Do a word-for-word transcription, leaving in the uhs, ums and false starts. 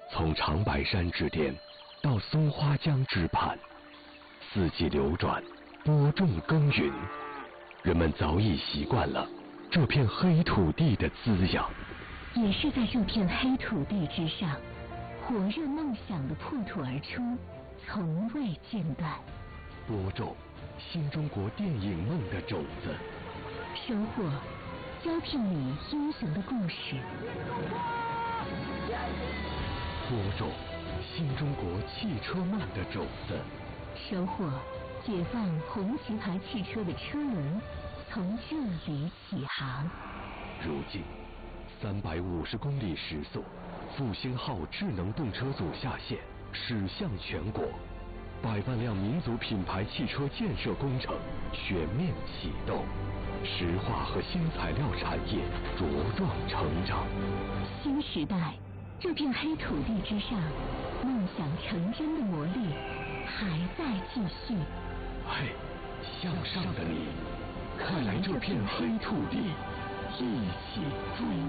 从长白山之巅到松花江之畔，四季流转，播种耕耘，人们早已习惯了这片黑土地的滋养。 也是在这片黑土地之上，火热梦想的破土而出，从未间断。 播种新中国电影梦的种子， 收获胶片里英雄的故事。 播种新中国汽车梦的种子， 收获解放红旗牌汽车的车轮从这里起航。 如今三百五十公里时速，复兴号智能动车组下线，驶向全国。百万辆民族品牌汽车建设工程全面启动，石化和新材料产业茁壮成长。 新时代，这片黑土地之上，梦想成真的魔力还在继续。 嘿，向上的你，快来这片黑土地，一起追